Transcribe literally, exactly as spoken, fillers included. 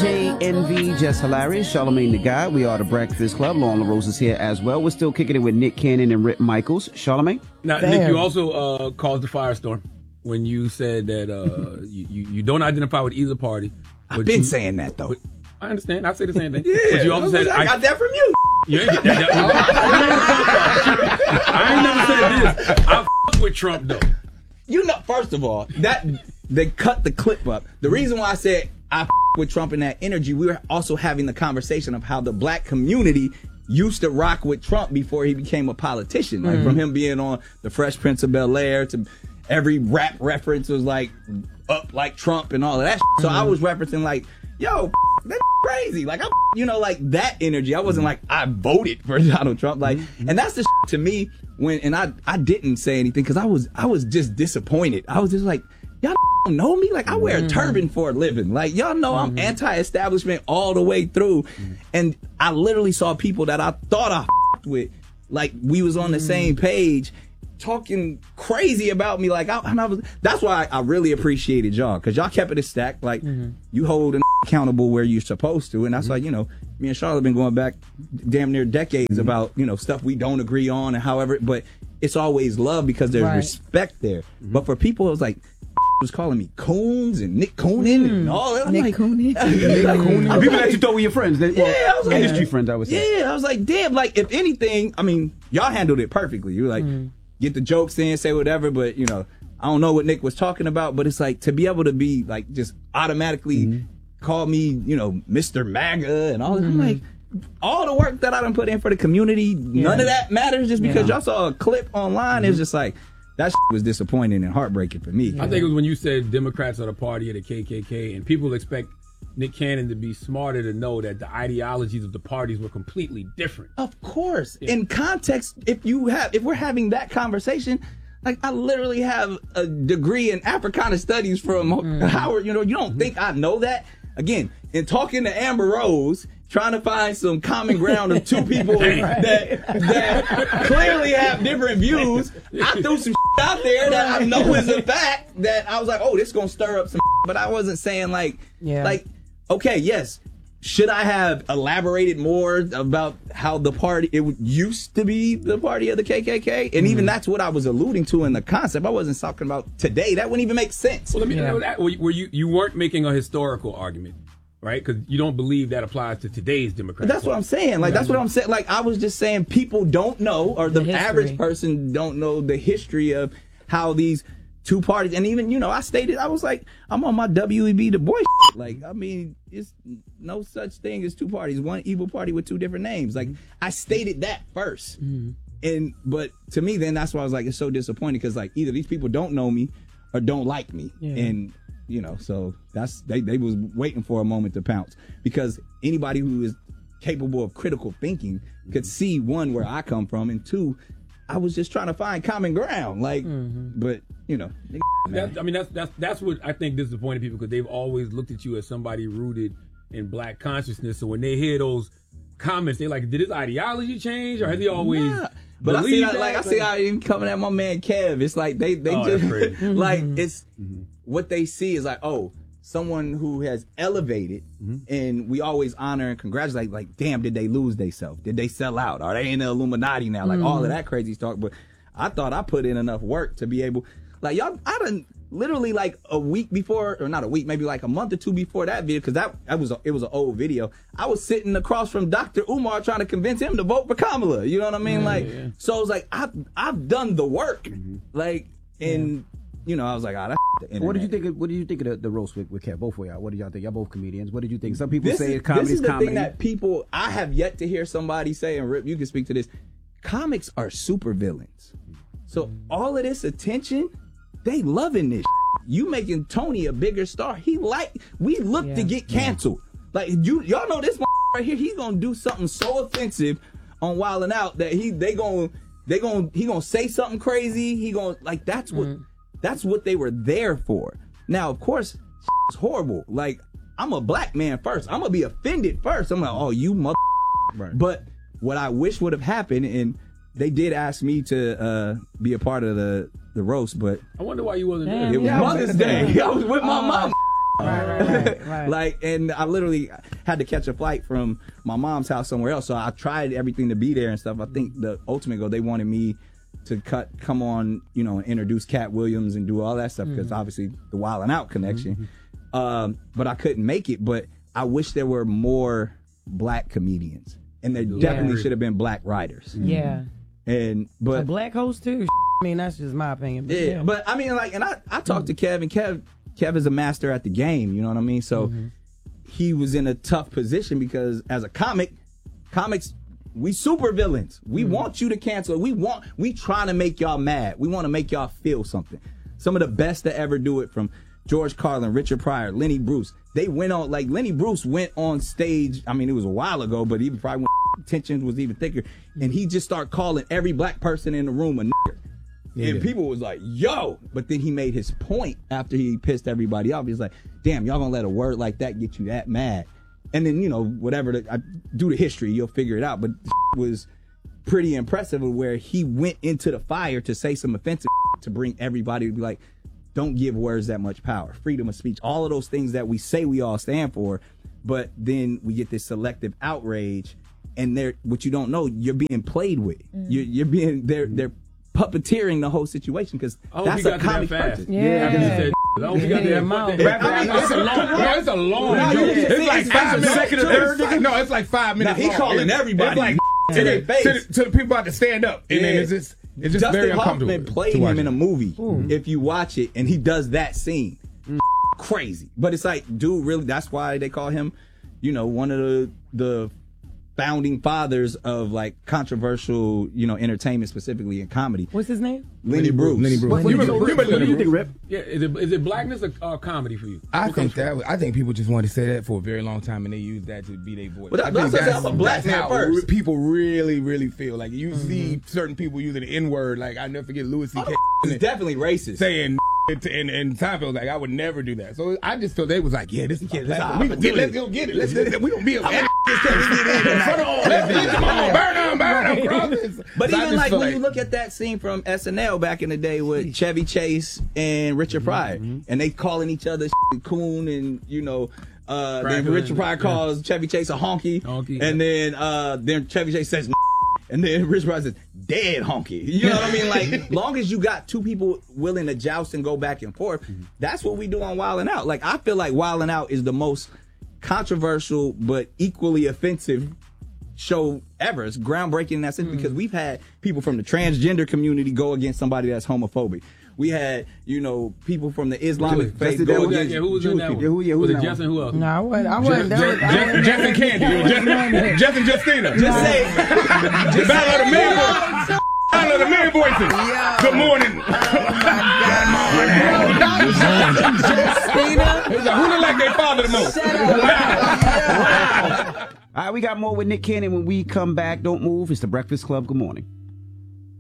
J N V, Just Hilarious, Charlamagne the Guy. We are the Breakfast Club. Lauren LaRose is here as well. We're still kicking it with Nick Cannon and Rip Michaels. Charlamagne? Now, Damn. Nick, you also uh, caused the firestorm when you said that uh, you, you, you don't identify with either party. I've been you, saying that, though. But, I understand. I say the same thing. Yeah, but you also said, I got I, that from you. You ain't get that. that I ain't never said this. I f*** with Trump, though. You know, first of all, that they cut the clip up. The reason why I said I f*** with Trump in that energy, we were also having the conversation of how the black community used to rock with Trump before he became a politician. Like, mm. from him being on The Fresh Prince of Bel-Air to every rap reference was like up like Trump and all of that shit. So mm. I was referencing like, yo, that's crazy. Like, I'm, you know, like that energy. I wasn't like, I voted for Donald Trump. Like, mm-hmm. and that's the shit to me when, and I, I didn't say anything because I was, I was just disappointed. I was just like, y'all don't know me. Like, I wear a turban for a living. Like, y'all know I'm anti-establishment all the way through. And I literally saw people that I thought I with, like, we was on the same page, talking crazy about me. Like, I, and I was, that's why I, I really appreciated y'all, because y'all kept it a stack. Like, mm-hmm. you hold an accountable where you're supposed to. And that's mm-hmm. like, you know, me and Charlotte have been going back damn near decades mm-hmm. about, you know, stuff we don't agree on and however, but it's always love because there's right. respect there. Mm-hmm. But for people, it was like, was calling me Coons and Nick Coonan mm. and all that. I'm Nick like, Coonan. People that you thought were your friends. They, well, yeah, I was like, industry friends, I would say. Yeah, I was like, damn, like, if anything, I mean, y'all handled it perfectly. You were like, mm. get the jokes in, say whatever, but, you know, I don't know what Nick was talking about, but it's like, to be able to be, like, just automatically mm-hmm. call me, you know, Mister MAGA and all that. Mm-hmm. I'm like, all the work that I done put in for the community, yeah. none of that matters just because yeah. y'all saw a clip online. Mm-hmm. It's just like, that shit was disappointing and heartbreaking for me. I think it was when you said Democrats are the party of the K K K, and people expect Nick Cannon to be smarter to know that the ideologies of the parties were completely different. Of course. Yeah. In context, if you have, if we're having that conversation, like, I literally have a degree in Africana studies from mm. Howard. You know, you don't think I know that? Again, in talking to Amber Rose, trying to find some common ground of two people that that clearly have different views. I threw some shit out there that I know is a fact that I was like, oh, this is going to stir up some shit. But I wasn't saying like, yeah. like, okay, yes, should I have elaborated more about how the party, it used to be the party of the K K K? And mm-hmm. even that's what I was alluding to in the concept. I wasn't talking about today. That wouldn't even make sense. Well, let me yeah. know that. Where you, you weren't making a historical argument. Right? Because you don't believe that applies to today's Democrats. That's what I'm saying. Like, that's what I'm saying. Like, I was just saying people don't know, or the, the average person don't know the history of how these two parties, and even, you know, I stated, I was like, I'm on my W E B Du Bois shit. Like, I mean, it's no such thing as two parties, one evil party with two different names. Like, I stated that first. Mm-hmm. And, but to me, then that's why I was like, it's so disappointing, because, like, either these people don't know me or don't like me. Yeah. And, you know, so that's they, they was waiting for a moment to pounce, because anybody who is capable of critical thinking could see, one, where I come from, and two, I was just trying to find common ground. Like, mm-hmm. but you know, that's, I mean, that's that's that's what I think disappointed people, because they've always looked at you as somebody rooted in black consciousness. So when they hear those comments, they're like, did his ideology change, or has he always? Nah. But I see, that, like, I see how you coming at my man Kev. It's like they, they oh, just like it's mm-hmm. what they see is like, oh, someone who has elevated, mm-hmm. and we always honor and congratulate. Like, damn, did they lose themselves? Did they sell out? Are they in the Illuminati now? Like mm-hmm. all of that crazy talk. But I thought I put in enough work to be able, like, y'all, I done literally like a week before, or not a week, maybe like a month or two before that video, because that, that was a, it was an old video. I was sitting across from Doctor Umar trying to convince him to vote for Kamala. You know what I mean? Yeah, like, yeah. so it was like I've I've done the work, mm-hmm. like, and yeah. you know, I was like, oh, that's the internet. What did you think? Of, what did you think of the, the roast with, with Kev? Both of y'all. What did y'all think? Y'all both comedians. What did you think? Some people this say is, comedy this is is the comedy. thing that people, I have yet to hear somebody say, and Rip, you can speak to this. Comics are super villains. So all of this attention, they loving this. You making Tony a bigger star. He like, we look yeah. to get canceled. Yeah. Like, you, y'all know this right here, he's gonna do something so offensive on Wild 'N Out that he, they gonna, they gonna, he gonna say something crazy. He gonna, like, that's what, mm. that's what they were there for. Now, of course, it's horrible. Like, I'm a black man first. I'm gonna be offended first. I'm like, oh, you mother. Right. But what I wish would have happened, and they did ask me to uh, be a part of the, the roast, but I wonder why you wasn't there. It was yeah, Mother's Day. I was with my mom. Right, right, right, right. Like, and I literally had to catch a flight from my mom's house somewhere else. So I tried everything to be there and stuff. I think the ultimate goal, they wanted me to cut, come on, you know, and introduce Cat Williams and do all that stuff because mm-hmm. obviously the Wild and Out connection. Mm-hmm. Um, but I couldn't make it. But I wish there were more black comedians, and there yeah. definitely should have been black writers. Yeah. And but a black host too. I mean, that's just my opinion. But yeah, yeah, but I mean, like, and I I talked mm-hmm. to Kev, and Kev. Kev is a master at the game, you know what I mean? So mm-hmm. he was in a tough position because as a comic, comics, we super villains. We mm-hmm. want you to cancel. We want, we trying to make y'all mad. We want to make y'all feel something. Some of the best to ever do it, from George Carlin, Richard Pryor, Lenny Bruce. They went on, like Lenny Bruce went on stage. I mean, it was a while ago, but even probably when tensions was even thicker. And he just started calling every black person in the room a nigger. Yeah. And people was like, yo, but then he made his point after he pissed everybody off. He's like, damn, y'all gonna let a word like that get you that mad? And then, you know, whatever, the, I, do the history, you'll figure it out. But was pretty impressive where he went into the fire to say some offensive to bring everybody to be like, don't give words that much power. Freedom of speech, all of those things that we say we all stand for. But then we get this selective outrage, and they're, what you don't know, you're being played with. Mm. You're, you're being, they're, they're, puppeteering the whole situation because that's a comic purchase. Yeah. yeah. I hope you got that mouth. It's a long, no, it's a long no, joke. It's, it's like five minutes. Second or third, nigga? No, it's like five minutes. Now, he calling it's, everybody. It's like to their face. To the, to the people about to stand up. And yeah. then it's just, it's just Dustin very uncomfortable. Hoffman played him in a movie. Ooh. If you watch it, and he does that scene. Mm. Crazy. But it's like, dude, really, that's why they call him, you know, one of the the founding fathers of like controversial, you know, entertainment, specifically in comedy. What's his name? Lenny Bruce. Lenny Bruce. What, what, you, you, what do you think, Rip? Yeah, is it, is it blackness or uh, comedy for you? I what think that. I think people just wanted to say that for a very long time, and they use that to be their voice. Well, that, I think that's, that's, that's a black man first. People really, really feel like you mm-hmm. see certain people using the N word. Like I never forget Louis C K. Oh, it's definitely racist. Saying. And, and Seinfeld like I would never do that, so I just felt they was like, yeah, this is yeah, our we, get, let's go get it. Let's, let's, we don't be a let's come on, burn them, burn them, brothers. But so even like when like, you look at that scene from S N L back in the day with Chevy Chase and Richard Pryor, mm-hmm. and they calling each other coon, and you know, uh, then Richard Pryor calls yeah. Chevy Chase a honky, honky and yeah. then uh, then Chevy Chase says. And then Richard Pryor says, dead honky. You know what I mean? Like, long as you got two people willing to joust and go back and forth, mm-hmm. that's what we do on Wild and Out. Like, I feel like Wild and Out is the most controversial but equally offensive show ever. It's groundbreaking in that sense mm-hmm. because we've had people from the transgender community go against somebody that's homophobic. We had, you know, people from the Islamic faith go against yeah, who was Jewish people. Yeah, who, yeah, who was it Justin? Who else? No, I wasn't. I wasn't. Jeff, Jeff, Jeff and Candy. Jeff, Jeff and Justina. Just say. The Battle of the Million Voices. Battle of the Million Voices. Yo. Good morning. Justina. Who look like their father the most? All right, we got more with Nick Cannon when we come back. Don't move. It's the Breakfast Club. Good morning.